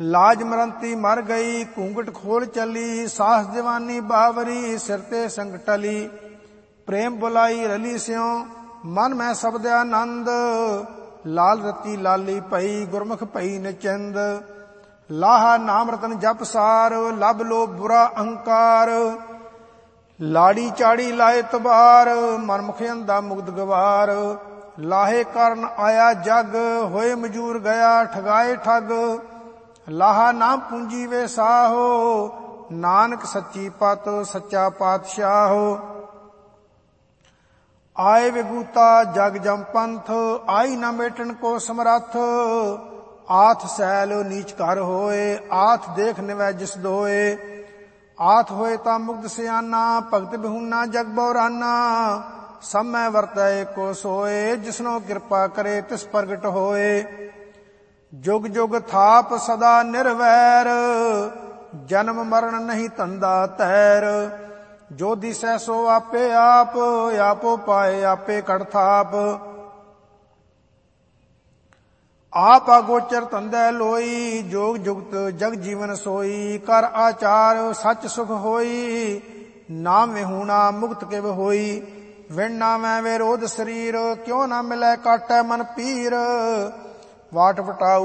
लाज मरंती मर गई, घूंघट खोल चली, साहस दीवानी बावरी, सिर ते संग टली। प्रेम बुलाई रली स्यों, मन में शब्द आनंद, लाल रती लाली पई, गुरमुख पई निचिंद। लाहा नाम रतन जप सार, लब लो बुरा अहंकार। लाड़ी चाड़ी लाए तबार, मनमुख अंधा मुग्ध गवार। लाहे कारण आया जग, होए मजूर गया ठगाए ठग। लाहा नाम पूंजी वे साहो, नानक सच्ची पत सच्चा पातशाहो। आए विगूता जग जम पंथ, आई न मेटन को समरथ। आथ सैल नीच कर होए, आथ देख निवै जिस दोए। आथ होए ता मुग्ध सियाना, भगत बिहुना जग बौराना। समय वरतै को सोए, जिसनो कृपा करे तिस प्रगट होए। जुग जुग थाप सदा निर्वैर, जन्म मरण नहीं धंधा तैर। जो दिसै सो आपे आप, आपो पाए आपे कड़ थाप। आप अगोचर धंधै लोई, जोग जुगत जग जीवन सोई। कर आचार सच सुख होई, नाम विहूणा मुक्त किव होई। विण नामै विरोध शरीर, क्यों न मिलै काटै मन पीर। वाट वटाऊ